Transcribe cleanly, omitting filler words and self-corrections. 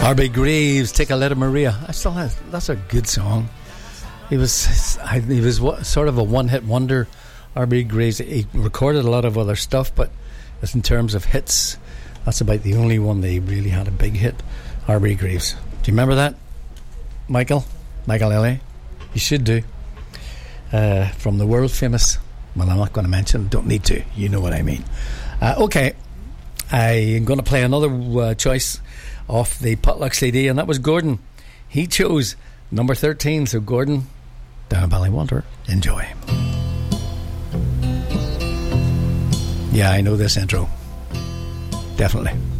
R.B. Graves, Take a Letter Maria. That's a good song. He was sort of a one-hit wonder. R.B. Graves. He recorded a lot of other stuff, but just in terms of hits, that's about the only one they really had a big hit. R.B. Graves. Do you remember that, Michael Ellie? You should do. From the world famous. Well, I'm not going to mention. Don't need to. You know what I mean. Okay, I'm going to play another choice off the Potluck CD, and that was Gordon. He chose number 13. So Gordon, down Ballywalter, enjoy. Yeah, I know this intro. Definitely.